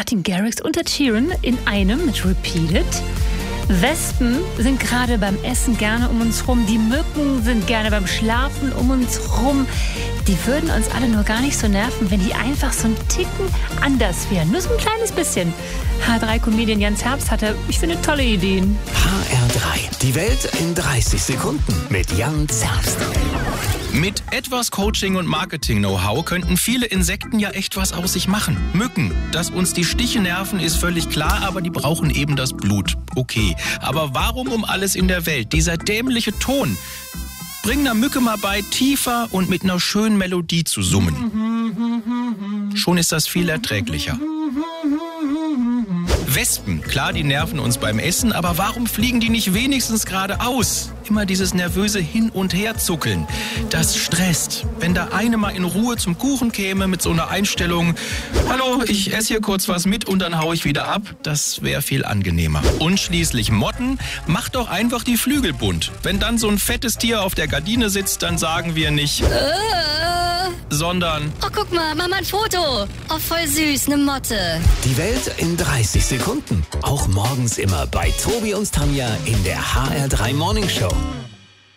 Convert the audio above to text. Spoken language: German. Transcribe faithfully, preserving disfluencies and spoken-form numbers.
Martin Garrix und Ed Sheeran in einem mit Repeated. Wespen sind gerade beim Essen gerne um uns rum. Die Mücken sind gerne beim Schlafen um uns rum. Die würden uns alle nur gar nicht so nerven, wenn die einfach so einen Ticken anders wären. Nur so ein kleines bisschen. H drei Comedian Jens Herbst hatte, ich finde, tolle Ideen. H R drei. Die Welt in dreißig Sekunden mit Jens Herbst. Mit etwas Coaching und Marketing-Know-how könnten viele Insekten ja echt was aus sich machen. Mücken. Dass uns die Stiche nerven, ist völlig klar, aber die brauchen eben das Blut. Okay, aber warum um alles in der Welt dieser dämliche Ton? Bring einer Mücke mal bei, tiefer und mit einer schönen Melodie zu summen. Schon ist das viel erträglicher. Wespen, klar, die nerven uns beim Essen, aber warum fliegen die nicht wenigstens geradeaus? Immer dieses nervöse Hin- und Herzuckeln. Das stresst. Wenn da eine mal in Ruhe zum Kuchen käme mit so einer Einstellung, hallo, ich esse hier kurz was mit und dann hau ich wieder ab, das wäre viel angenehmer. Und schließlich Motten, macht doch einfach die Flügel bunt. Wenn dann so ein fettes Tier auf der Gardine sitzt, dann sagen wir nicht, Äh. sondern, Oh, guck mal, Mama, ein Foto. Oh, voll süß, eine Motte. Die Welt in dreißig Sekunden. Auch morgens immer bei Tobi und Tanja in der H R drei Morning Show.